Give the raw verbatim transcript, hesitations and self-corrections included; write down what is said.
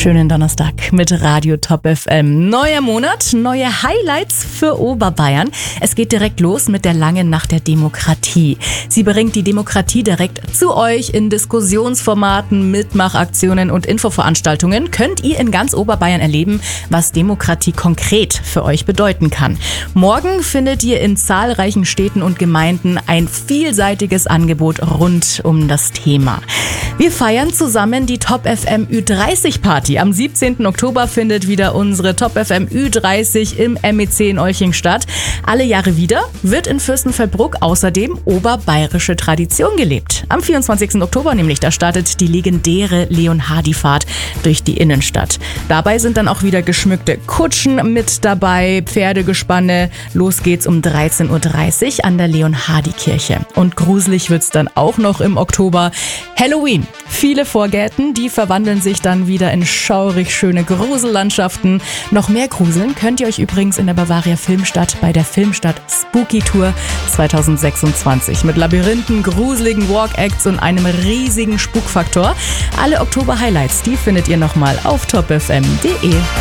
Schönen Donnerstag mit Radio Top F M. Neuer Monat, neue Highlights für Oberbayern. Es geht direkt los mit der langen Nacht der Demokratie. Sie bringt die Demokratie direkt zu euch in Diskussionsformaten, Mitmachaktionen und Infoveranstaltungen. Könnt ihr in ganz Oberbayern erleben, was Demokratie konkret für euch bedeuten kann. Morgen findet ihr in zahlreichen Städten und Gemeinden ein vielseitiges Angebot rund um das Thema. Wir feiern zusammen die Top F M Ü dreißig Party. Am siebzehnten Oktober findet wieder unsere Top F M Ü dreißig im M E C in Olching statt. Alle Jahre wieder wird in Fürstenfeldbruck außerdem oberbayerische Tradition gelebt. Am vierundzwanzigsten Oktober nämlich, da startet die legendäre Leonhardi-Fahrt durch die Innenstadt. Dabei sind dann auch wieder geschmückte Kutschen mit dabei, Pferdegespanne. Los geht's um dreizehn Uhr dreißig an der Leonhardi-Kirche. Und gruselig wird's dann auch noch im Oktober. Halloween. Viele Vorgärten, die verwandeln sich dann wieder in schaurig schöne Grusellandschaften. Noch mehr gruseln könnt ihr euch übrigens in der Bavaria Filmstadt bei der Filmstadt Spooky Tour zwanzig sechsundzwanzig mit Labyrinthen, gruseligen Walk-Acts und einem riesigen Spukfaktor. Alle Oktober-Highlights, die findet ihr nochmal auf top f m punkt d e.